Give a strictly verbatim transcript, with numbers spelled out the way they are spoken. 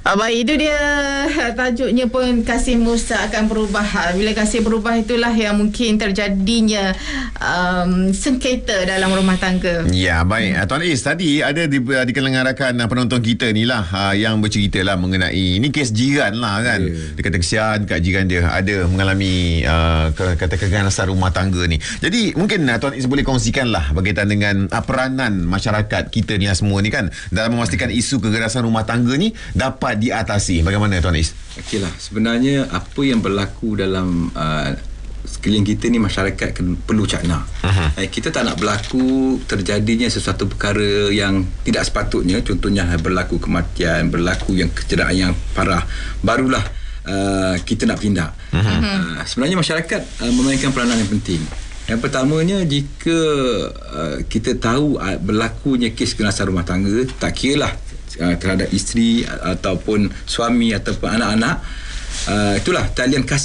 Ah, baik, itu dia tajuknya pun kasih Musa akan berubah. Bila kasih berubah itulah yang mungkin terjadinya um, sengketa dalam rumah tangga. Ya, baik. Hmm. Tuan Is, tadi ada di, di kalangan rakan penonton kita ni lah uh, yang bercerita lah mengenai ni kes jiran lah kan. Yeah. Dia kata kesian kat jiran dia ada mengalami uh, kata keganasan rumah tangga ni. Jadi mungkin uh, Tuan Is boleh kongsikan lah berkaitan dengan uh, peranan masyarakat kita ni lah semua ni kan dalam memastikan isu keganasan rumah tangga ni dapat diatasi. Bagaimana Tuan Is? Okeylah, sebenarnya apa yang berlaku dalam uh, sekeliling kita ni masyarakat perlu cakna. Uh-huh. Eh, kita tak nak berlaku terjadinya sesuatu perkara yang tidak sepatutnya, contohnya berlaku kematian, berlaku yang kecederaan yang parah, barulah uh, kita nak tindak. Uh-huh. Uh, sebenarnya masyarakat uh, memainkan peranan yang penting. Yang pertamanya, jika uh, kita tahu uh, berlakunya kes keganasan rumah tangga, tak kiralah uh, terhadap isteri ataupun suami ataupun anak-anak, uh, itulah talian kasih